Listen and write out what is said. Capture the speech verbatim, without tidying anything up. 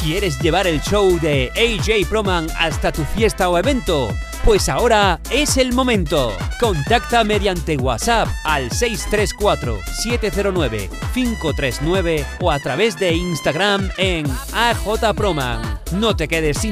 ¿Quieres llevar el show de A J Proman hasta tu fiesta o evento? Pues ahora es el momento. Contacta mediante WhatsApp al seis tres cuatro, siete cero nueve, cinco tres nueve o a través de Instagram en A J Proman. No te quedes sin